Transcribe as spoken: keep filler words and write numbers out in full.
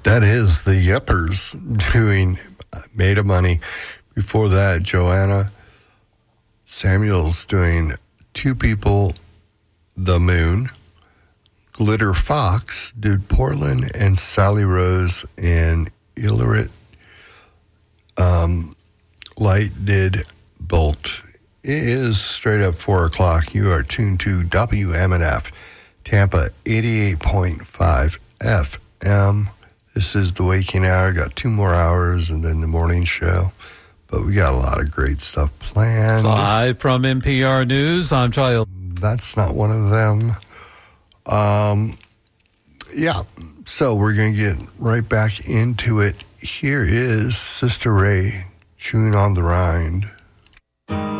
That is the Yepers doing Made of Money. Before that, Joanna Samuels doing Two People, The Moon. Glitter Fox did Portland, and Sally Rose and Illiterate um, Light did Bolt. It is straight up four o'clock. You are tuned to W M N F, Tampa eighty-eight point five F M. This is the waking hour. Got two more hours and then the morning show. But we got a lot of great stuff planned. Live from N P R News, I'm Charlie. That's not one of them. Um, yeah, so we're going to get right back into it. Here is Sister Ray, Chewing on the Rind.